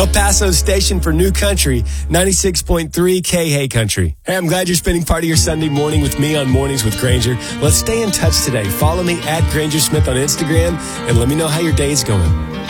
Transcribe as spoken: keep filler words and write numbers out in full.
El Paso's station for New Country, ninety-six point three K Hey Country. Hey, I'm glad you're spending part of your Sunday morning with me on Mornings with Granger. Let's stay in touch today. Follow me at Granger Smith on Instagram and let me know how your day's going.